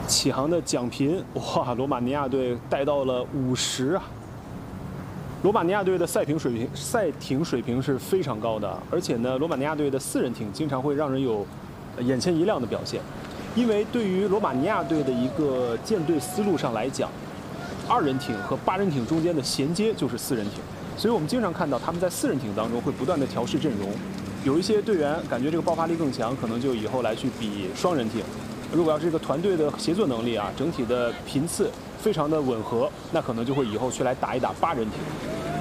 起航的奖品，哇，罗马尼亚队带到了50啊！罗马尼亚队的赛艇水平是非常高的，而且呢，罗马尼亚队的4人艇经常会让人有眼前一亮的表现，因为对于罗马尼亚队的一个舰队思路上来讲，2人艇和8人艇中间的衔接就是4人艇，所以我们经常看到他们在4人艇当中会不断的调试阵容，有一些队员感觉这个爆发力更强，可能就以后来去比双人艇。如果要是这个团队的协作能力啊，整体的频次非常的吻合，那可能就会以后去来打一打8人艇。